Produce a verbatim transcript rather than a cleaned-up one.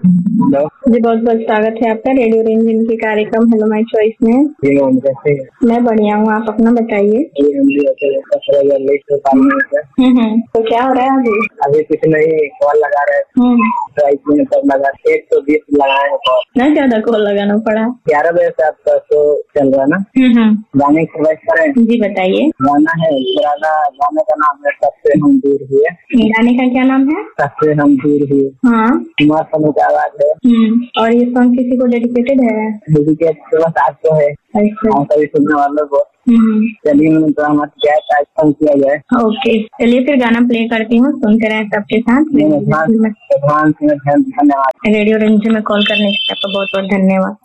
Hello जी, बहुत बहुत स्वागत है आपका रेडियो रंजन के कार्यक्रम हेलो माय चॉइस में। जी मैम, कैसे हैं? मैं बढ़िया हूँ, आप अपना बताइए। जी हम भी ऐसे ही कसरत कर रहे थे पानी में से। हम्म हम्म। तो क्या हो रहा है अभी? अभी कुछ नहीं, कॉल लगा रहे थे। हम्म। ट्राई किए तब लगा एक सौ बीस लगाए हैं कॉल। ना ज्यादा कॉल लगाना पड़ा। ग्यारह बजे से आपका शो चल रहा है ना? हम्म हम्म। गाने की फरमाइश करें? जी बताइए। गाना है पुराना, गाने का नाम है सबसे हम दूर हुए। गाने का क्या नाम है? सबसे हम दूर हुए। हाँ। कुमार सानू की आवाज है। हम्म। और ये सॉन्ग किसी को डेडिकेटेड है? डेडिकेट तो बस आपको है, अच्छा। हम सभी सुनने वालों को। हम्म। चलिए मैंने तो हमारे क्या टाइप किया जाए। ओके, चलिए फिर गाना प्ले करती हूँ, सुनते रहे सबके साथ। प्रधान प्रधान धन्यवाद। रेडियो रंजन में कॉल करने के लिए आपका बहुत बहुत धन्यवाद।